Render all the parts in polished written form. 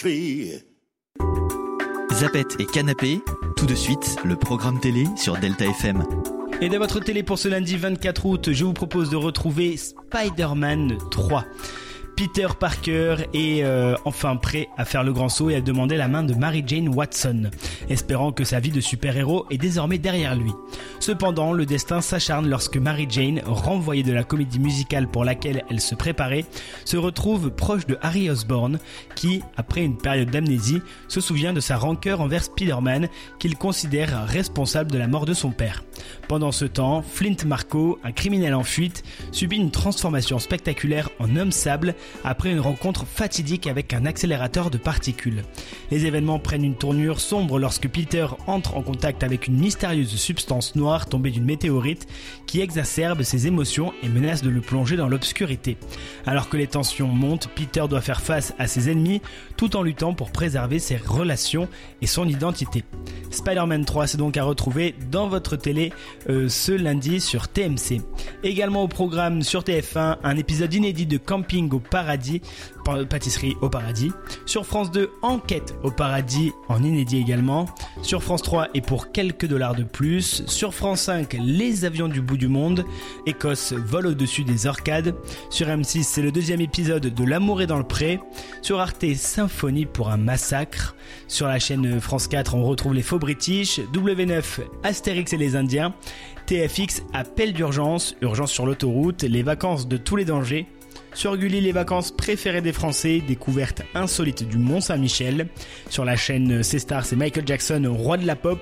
Zapette et Canapé, tout de suite, le programme télé sur Delta FM. Et dans votre télé pour ce lundi 24 août, je vous propose de retrouver Spider-Man 3. Peter Parker est enfin prêt à faire le grand saut et à demander la main de Mary Jane Watson, espérant que sa vie de super-héros est désormais derrière lui. Cependant, le destin s'acharne lorsque Mary Jane, renvoyée de la comédie musicale pour laquelle elle se préparait, se retrouve proche de Harry Osborn, qui, après une période d'amnésie, se souvient de sa rancœur envers Spider-Man, qu'il considère responsable de la mort de son père. Pendant ce temps, Flint Marko, un criminel en fuite, subit une transformation spectaculaire en homme sable après une rencontre fatidique avec un accélérateur de particules. Les événements prennent une tournure sombre lorsque Peter entre en contact avec une mystérieuse substance noire tombée d'une météorite qui exacerbe ses émotions et menace de le plonger dans l'obscurité. Alors que les tensions montent, Peter doit faire face à ses ennemis tout en luttant pour préserver ses relations et son identité. Spider-Man 3, c'est donc à retrouver dans votre télé ce lundi sur TMC. Également au programme sur TF1, un épisode inédit de Camping au paradis, pâtisserie au paradis. Sur France 2, Enquête au paradis en inédit également. Sur France 3 et pour quelques dollars de plus. Sur France 5, Les avions du bout du monde. Écosse vole au-dessus des orcades. Sur M6, c'est le deuxième épisode de L'amour est dans le pré. Sur Arte, Symphonie pour un massacre. Sur la chaîne France 4, on retrouve les faux British. W9, Astérix et les Indiens. TFX, appel d'urgence, urgence sur l'autoroute, les vacances de tous les dangers. Sur Gulli, les vacances préférées des Français, découverte insolite du Mont-Saint-Michel. Sur la chaîne C-Star, c'est Michael Jackson, roi de la pop.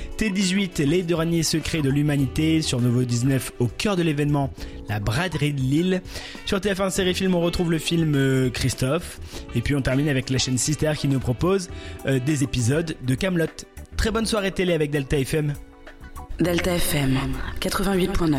T18, les derniers secrets de l'humanité. Sur Novo 19, au cœur de l'événement, la braderie de Lille. Sur TF1 Série Film, on retrouve le film Christophe. Et puis on termine avec la chaîne Sister qui nous propose des épisodes de Kaamelott. Très bonne soirée télé avec Delta FM. Delta FM 88.9.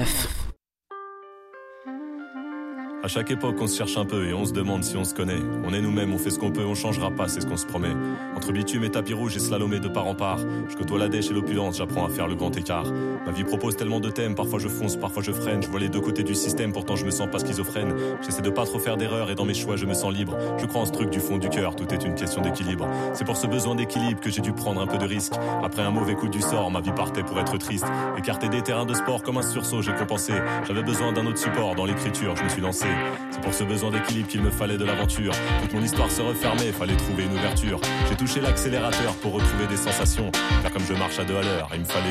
À chaque époque, on se cherche un peu et on se demande si on se connaît. On est nous-mêmes, on fait ce qu'on peut, on changera pas, c'est ce qu'on se promet. Entre bitume et tapis rouge et slalomé de part en part, je côtoie la dèche et l'opulence, j'apprends à faire le grand écart. Ma vie propose tellement de thèmes, parfois je fonce, parfois je freine. Je vois les deux côtés du système, pourtant je me sens pas schizophrène. J'essaie de pas trop faire d'erreurs et dans mes choix je me sens libre. Je crois en ce truc du fond du cœur, tout est une question d'équilibre. C'est pour ce besoin d'équilibre que j'ai dû prendre un peu de risque. Après un mauvais coup du sort, ma vie partait pour être triste. Écarté des terrains de sport comme un sursaut, j'ai compensé. J'avais besoin d'un autre support, dans l'écriture je me suis lancé. C'est pour ce besoin d'équilibre qu'il me fallait de l'aventure. Toute mon histoire se refermait, fallait trouver une ouverture. J'ai touché l'accélérateur pour retrouver des sensations. Car comme je marche à 2 à l'heure, il me fallait